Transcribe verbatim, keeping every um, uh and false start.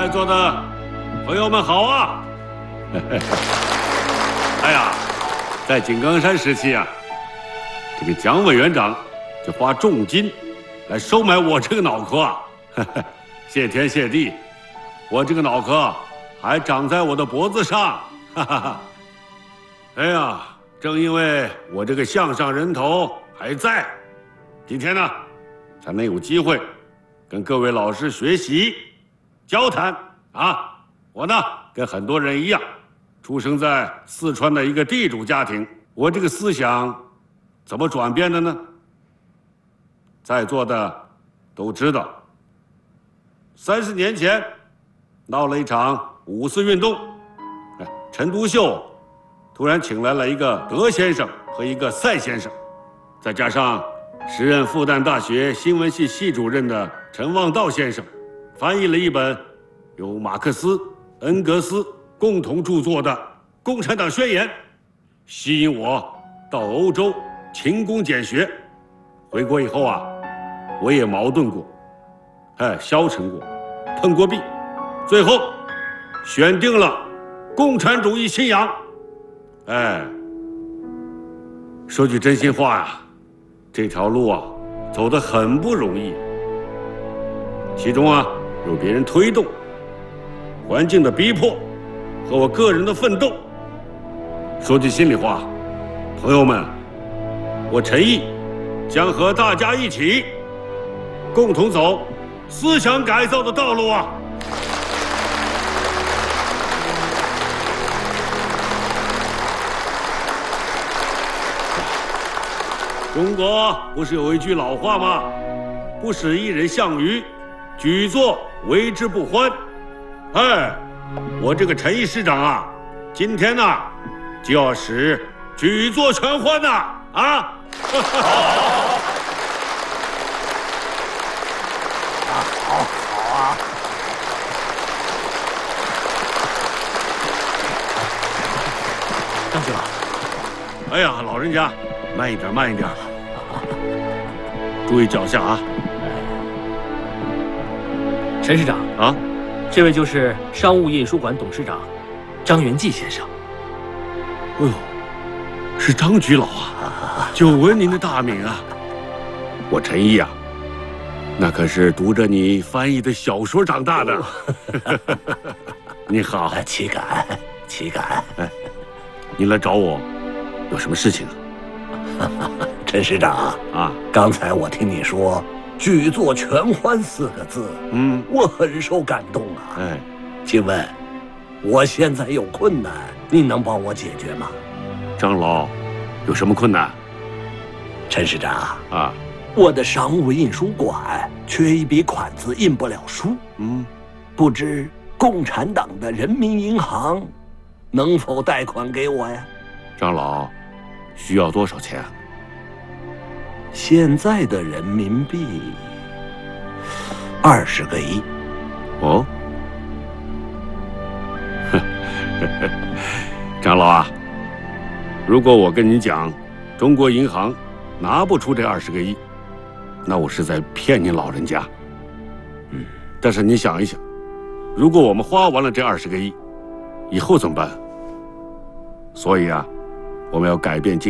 在座的朋友们好啊！哎呀，在井冈山时期啊，这个蒋委员长就花重金来收买我这个脑壳啊，谢天谢地，我这个脑壳还长在我的脖子上，哈哈哈。哎呀，正因为我这个项上人头还在，今天呢，才能有机会跟各位老师学习、交谈啊。我呢，跟很多人一样，出生在四川的一个地主家庭。我这个思想怎么转变的呢？在座的都知道，三十年前闹了一场五四运动，陈独秀突然请来了一个德先生和一个赛先生，再加上时任复旦大学新闻系系主任的陈望道先生，翻译了一本由马克思、恩格斯共同著作的《共产党宣言》，吸引我到欧洲勤工俭学。回国以后啊，我也矛盾过，哎，消沉过，碰过壁，最后选定了共产主义信仰。哎，说句真心话呀，这条路啊，走得很不容易。其中啊，有别人推动、环境的逼迫和我个人的奋斗。说句心里话，朋友们，我陈毅将和大家一起共同走思想改造的道路啊！中国不是有一句老话吗？不使一人项羽，举座为之不欢。哎，我这个陈毅师长啊，今天呢、啊、就要使举座全欢呐！啊！ 好，好，好啊！ 张局长，哎呀，老人家，慢一点，慢一点，注意脚下啊！ 陈市长啊， 这位就是商务印书馆董事长张元济先生。 哎呦，是张局老啊！久闻您的大名啊！我陈毅啊，那可是读着你翻译的小说长大的。你好， 岂敢，岂敢！ 哎，你来找我，有什么事情啊？ 陈师长啊，刚才我听你说“举座全欢”四个字， 嗯， 我很受感动啊。 哎， 请问，我现在有困难，你能帮我解决吗？ 张老，有什么困难？ 陈师长啊， 我的商务印书馆缺一笔款子，印不了书。 嗯， 不知共产党的人民银行能否贷款给我呀？ 张老，需要多少钱啊？ 现在的人民币二十个亿。 哦，张老啊，如果我跟你讲，中国银行拿不出这二十个亿，那我是在骗你老人家。 嗯， 但是你想一想，如果我们花完了这二十个亿，以后怎么办？所以啊，我们要改变经